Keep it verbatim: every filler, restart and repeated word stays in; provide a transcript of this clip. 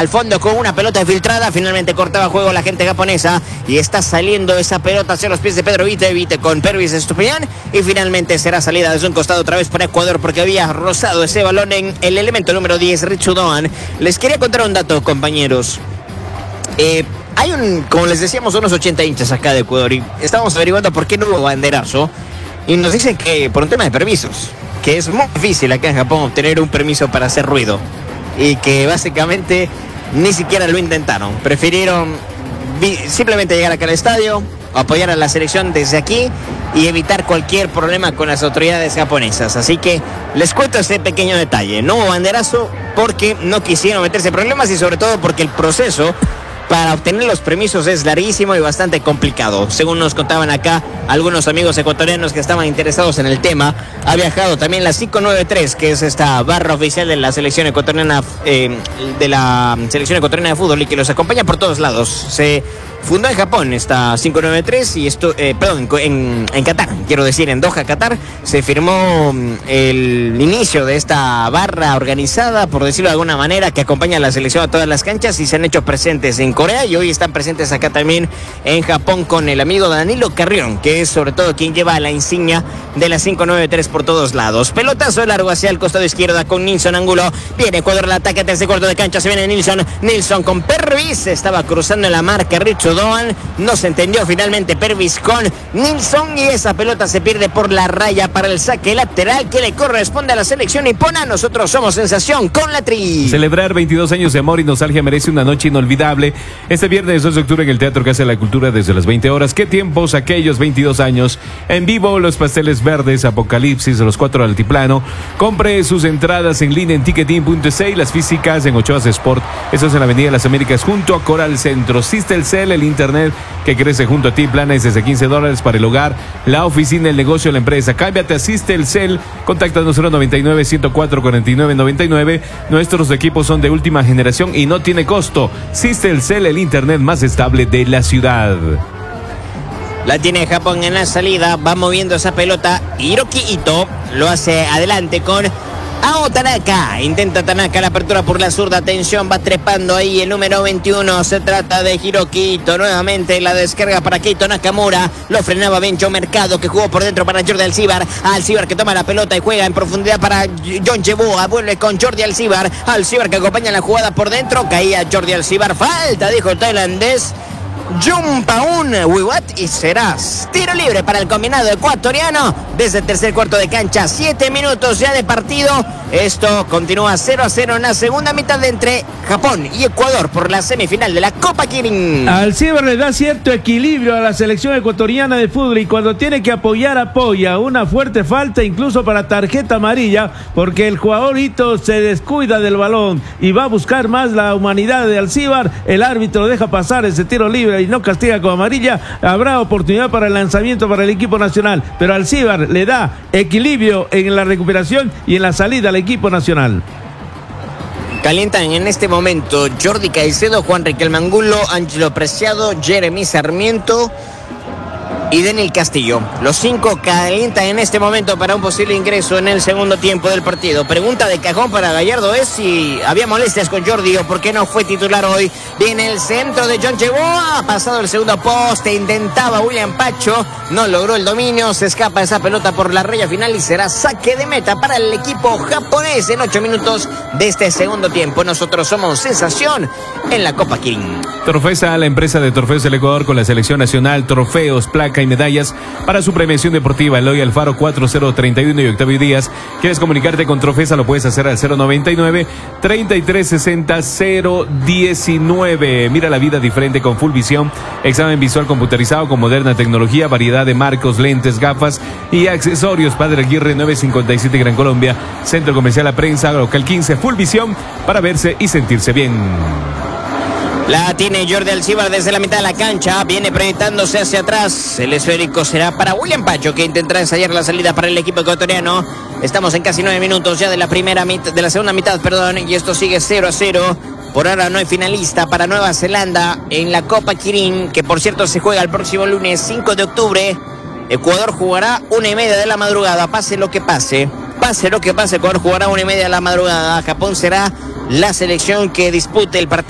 al fondo con una pelota filtrada. Finalmente cortaba juego la gente japonesa y está saliendo esa pelota hacia los pies de Pedro Vite. Vite con Pervis Estupiñán y finalmente será salida desde un costado otra vez para Ecuador porque había rozado ese balón en el elemento número diez, Richu Doan. Les quería contar un dato, compañeros. Eh, hay un, como les decíamos, unos ochenta hinchas acá de Ecuador y estábamos averiguando por qué no hubo banderazo y nos dicen que por un tema de permisos, que es muy difícil acá en Japón obtener un permiso para hacer ruido y que básicamente ni siquiera lo intentaron, prefirieron vi- simplemente llegar acá al estadio, apoyar a la selección desde aquí y evitar cualquier problema con las autoridades japonesas. Así que les cuento este pequeño detalle, no hubo banderazo porque no quisieron meterse en problemas y sobre todo porque el proceso para obtener los permisos es larguísimo y bastante complicado. Según nos contaban acá algunos amigos ecuatorianos que estaban interesados en el tema, ha viajado también la cinco nueve tres, que es esta barra oficial de la selección ecuatoriana, eh, de la selección ecuatoriana de fútbol y que los acompaña por todos lados. Se fundó en Japón esta cinco nueve tres y esto, eh, perdón, en, en Qatar, quiero decir, en Doha, Qatar, se firmó el inicio de esta barra organizada, por decirlo de alguna manera, que acompaña a la selección a todas las canchas y se han hecho presentes en Corea y hoy están presentes acá también en Japón con el amigo Danilo Carrión, que es sobre todo quien lleva la insignia de la cinco nueve tres por todos lados. Pelotazo largo hacia el costado izquierdo con Nilson Angulo. Viene Ecuador al ataque, tercer cuarto de cancha, se viene Nilson. Nilson con Pervis, estaba cruzando en la marca Richo Doan, no se entendió finalmente Pervis con Nilson y esa pelota se pierde por la raya para el saque lateral que le corresponde a la selección nipona. Nosotros somos sensación con la tri. Celebrar veintidós años de amor y nostalgia merece una noche inolvidable. Este viernes dos de octubre en el Teatro Casa de la Cultura desde las veinte horas. ¿Qué tiempos aquellos veintidós años? En vivo, los Pasteles Verdes, Apocalipsis, los Cuatro del Altiplano. Compre sus entradas en línea en ticketin punto es y las físicas en Ochoas Sport. Eso es en la Avenida de las Américas junto a Coral Centro. Sistelcel, el internet que crece junto a ti. Planes desde quince dólares para el hogar, la oficina, el negocio, la empresa. Cámbiate a Sistelcel. Contáctanos cero noventa y nueve, ciento cuatro, cuarenta y nueve noventa y nueve. Nuestros equipos son de última generación y no tiene costo. Sistelcel, el internet más estable de la ciudad. La tiene Japón en la salida, va moviendo esa pelota. Hiroki Ito lo hace adelante con Ao Tanaka. Intenta Tanaka la apertura por la zurda. Atención, va trepando ahí el número veintiuno. Se trata de Hiroki Ito. Nuevamente la descarga para Keito Nakamura. Lo frenaba Bencho Mercado, que jugó por dentro para Jordi Alcibar. Alcibar que toma la pelota y juega en profundidad para John Cheboa. Vuelve con Jordi Alcibar. Alcibar que acompaña la jugada por dentro. Caía Jordi Alcibar. Falta, dijo el tailandés Jumpaun Wiwat y será tiro libre para el combinado ecuatoriano desde el tercer cuarto de cancha. Siete minutos ya de partido. Esto continúa cero a cero en la segunda mitad de entre Japón y Ecuador por la semifinal de la Copa Kirin. Alcibar le da cierto equilibrio a la selección ecuatoriana de fútbol y cuando tiene que apoyar, apoya. Una fuerte falta incluso para tarjeta amarilla porque el jugador Ito se descuida del balón y va a buscar más la humanidad de Alcibar. El árbitro deja pasar ese tiro libre y no castiga con amarilla. Habrá oportunidad para el lanzamiento para el equipo nacional, pero Alcibar le da equilibrio en la recuperación y en la salida al equipo nacional. Calientan en este momento Jordi Caicedo, Juan Riquelme Angulo, Ángelo Preciado, Jeremy Sarmiento y Daniel Castillo. Los cinco calientan en este momento para un posible ingreso en el segundo tiempo del partido. Pregunta de cajón para Gallardo es si había molestias con Jordi o por qué no fue titular hoy. Viene el centro de John Cheboa, ha pasado el segundo poste, intentaba William Pacho, no logró el dominio, se escapa esa pelota por la raya final y será saque de meta para el equipo japonés en ocho minutos de este segundo tiempo. Nosotros somos sensación en la Copa Kirin. Trofesa, la empresa de Trofeos del Ecuador con la selección nacional, trofeos, placa y medallas para su premiación deportiva. Eloy Alfaro cuatro cero treinta y uno y Octavio Díaz. ¿Quieres comunicarte con Trofesa? Lo puedes hacer al cero noventa y nueve, treinta y tres sesenta, cero diecinueve. Mira la vida diferente con Full Visión. Examen visual computarizado con moderna tecnología, variedad de marcos, lentes, gafas y accesorios. Padre Aguirre nueve cincuenta y siete Gran Colombia. Centro Comercial La Prensa, local quince. Full Visión para verse y sentirse bien. La tiene Jordi Alcibar desde la mitad de la cancha. Viene proyectándose hacia atrás. El esférico será para William Pacho, que intentará ensayar la salida para el equipo ecuatoriano. Estamos en casi nueve minutos ya de la primera mitad, de la segunda mitad, perdón. Y esto sigue cero a cero. Por ahora no hay finalista para Nueva Zelanda en la Copa Kirin, que por cierto se juega el próximo lunes cinco de octubre. Ecuador jugará una y media de la madrugada. Pase lo que pase. Pase lo que pase, Ecuador jugará una y media de la madrugada. Japón será la selección que dispute el partido.